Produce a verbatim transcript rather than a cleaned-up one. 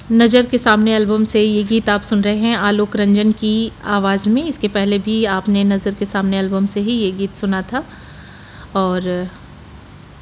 नज़र के सामने एल्बम से ये गीत आप सुन रहे हैं आलोक रंजन की आवाज़ में। इसके पहले भी आपने नज़र के सामने एल्बम से ही ये गीत सुना था। और